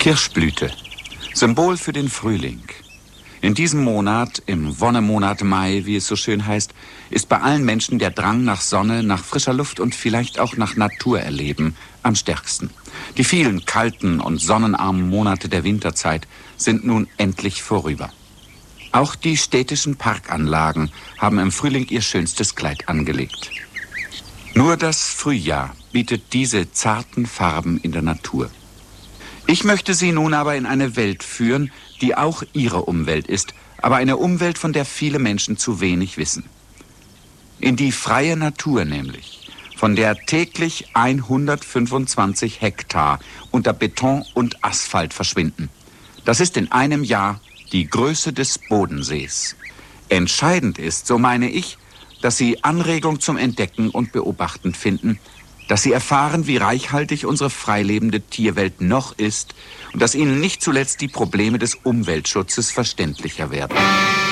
Kirschblüte, Symbol für den Frühling. In diesem Monat, im Wonnemonat Mai, wie es so schön heißt, ist bei allen Menschen der Drang nach Sonne, nach frischer Luft und vielleicht auch nach Naturerleben am stärksten. Die vielen kalten und sonnenarmen Monate der Winterzeit sind nun endlich vorüber. Auch die städtischen Parkanlagen haben im Frühling ihr schönstes Kleid angelegt. Nur das Frühjahr bietet diese zarten Farben in der Natur. Ich möchte Sie nun aber in eine Welt führen, die auch Ihre Umwelt ist, aber eine Umwelt, von der viele Menschen zu wenig wissen. In die freie Natur nämlich, von der täglich 125 Hektar unter Beton und Asphalt verschwinden. Das ist in einem Jahr die Größe des Bodensees. Entscheidend ist, so meine ich, dass Sie Anregung zum Entdecken und Beobachten finden, dass Sie erfahren, wie reichhaltig unsere freilebende Tierwelt noch ist und dass Ihnen nicht zuletzt die Probleme des Umweltschutzes verständlicher werden.